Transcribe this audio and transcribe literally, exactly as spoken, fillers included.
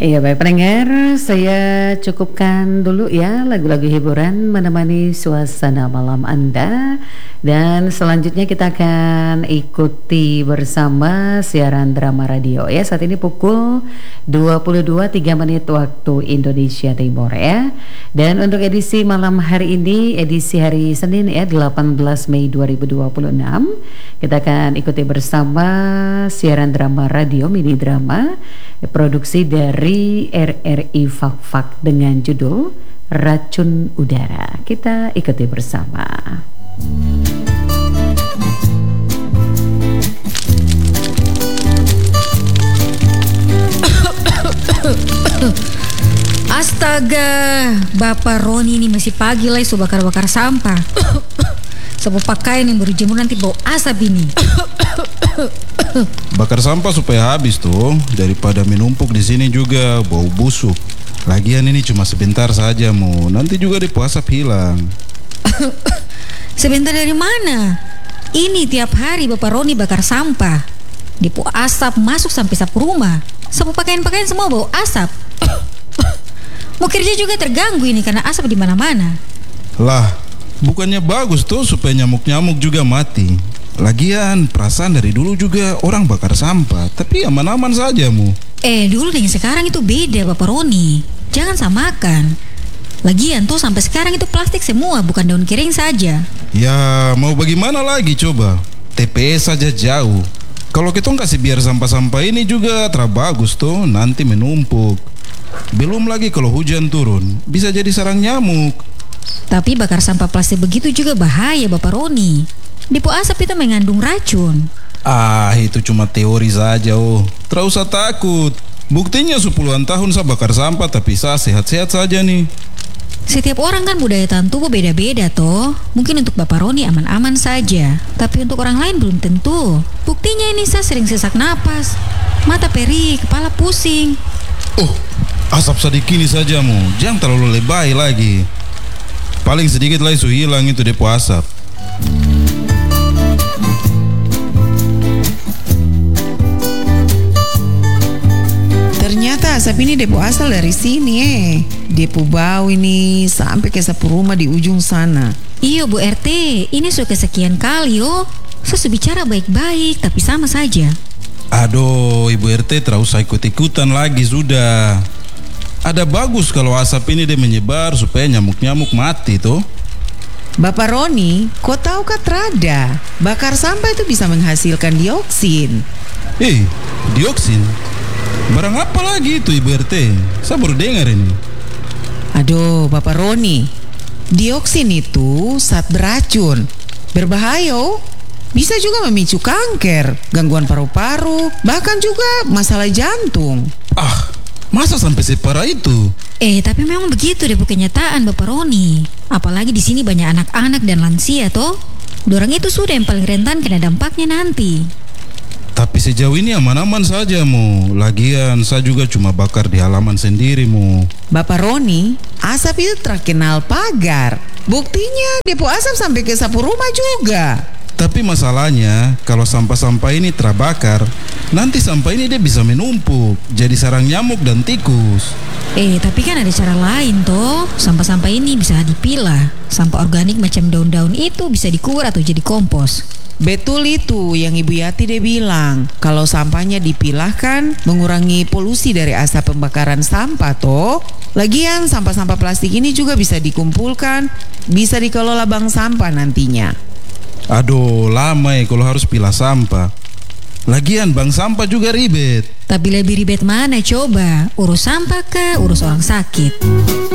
Iya baik pendengar, saya cukupkan dulu ya lagu-lagu hiburan menemani suasana malam Anda. Dan selanjutnya kita akan ikuti bersama siaran drama radio ya. Saat ini pukul dua puluh dua tiga menit waktu Indonesia Timur ya. Dan untuk edisi malam hari ini, edisi hari Senin ya delapan belas Mei dua ribu dua puluh enam, kita akan ikuti bersama siaran drama radio mini drama produksi dari R R I Fak-Fak dengan judul Racun Udara. Kita ikuti bersama. Astaga, Bapak Roni ini masih pagi lah so bakar-bakar sampah. Sapu pakaian yang baru jemur nanti bau asap ini. Bakar sampah supaya habis tuh, daripada menumpuk di sini juga bau busuk. Lagian ini cuma sebentar saja mu, nanti juga depo asap hilang. Sebentar dari mana? Ini tiap hari Bapak Roni bakar sampah. Depo asap masuk sampai sapu rumah. Sapu pakaian-pakaian semua bau asap. Mau kerja juga terganggu ini karena asap di mana-mana. Lah, bukannya bagus tuh supaya nyamuk-nyamuk juga mati. Lagian perasaan dari dulu juga orang bakar sampah, tapi aman-aman saja mu. Eh dulu dengan sekarang itu beda Bapak Roni. Jangan samakan. Lagian tuh sampai sekarang itu plastik semua, bukan daun kering saja. Ya mau bagaimana lagi coba. T P S saja jauh. Kalau kita kasih biar sampah-sampah ini juga terbagus tuh, nanti menumpuk. Belum lagi kalau hujan turun, bisa jadi sarang nyamuk. Tapi bakar sampah plastik begitu juga bahaya Bapak Roni. Depo asap itu mengandung racun. Ah, itu cuma teori saja oh. Tidak usah takut. Buktinya sepuluhan tahun saya bakar sampah tapi saya sehat-sehat saja nih. Setiap orang kan budaya tahan tubuh beda-beda toh. Mungkin untuk Bapak Roni aman-aman saja, tapi untuk orang lain belum tentu. Buktinya ini saya sering sesak napas, mata perih, kepala pusing. Oh, asap sedikit ini saja mu, jangan terlalu lebay lagi. Paling sedikit lagi su hilang itu depo asap. Ternyata asap ini depo asal dari sini eh. Depo bau ini sampai ke sapu rumah di ujung sana. Iya Bu R T, ini sudah kesekian kali oh. Saya sudah bicara baik-baik tapi sama saja. Aduh, Ibu R T tidak usah ikut-ikutan lagi sudah. Ada bagus kalau asap ini dia menyebar supaya nyamuk-nyamuk mati tuh. Bapak Roni, kau tahu kah terada? Bakar sampah itu bisa menghasilkan dioksin. Eh, dioksin? Barang apa lagi itu Ibu R T? Saya baru dengar ini. Aduh, Bapak Roni, dioksin itu zat beracun, berbahaya oh. Bisa juga memicu kanker, gangguan paru-paru, bahkan juga masalah jantung. Ah, masa sampai separah itu? Eh, tapi memang begitu deh kenyataan Bapak Roni. Apalagi di sini banyak anak-anak dan lansia toh. Dorang itu sudah yang paling rentan kena dampaknya nanti. Tapi sejauh ini aman-aman saja mu. Lagian saya juga cuma bakar di halaman sendiri mu. Bapak Roni, asap itu terkenal pagar. Buktinya depo asap sampai ke sapu rumah juga. Tapi masalahnya kalau sampah-sampah ini terbakar, nanti sampah ini dia bisa menumpuk, jadi sarang nyamuk dan tikus. Eh, tapi kan ada cara lain toh. Sampah-sampah ini bisa dipilah. Sampah organik macam daun-daun itu bisa dikur atau jadi kompos. Betul itu yang Ibu Yati dia bilang. Kalau sampahnya dipilahkan, mengurangi polusi dari asap pembakaran sampah toh. Lagian sampah-sampah plastik ini juga bisa dikumpulkan, bisa dikelola bank sampah nantinya. Aduh, lama ya kalau harus pilah sampah. Lagian bank sampah juga ribet. Tapi lebih ribet mana coba? Urus sampah kah? Urus orang sakit?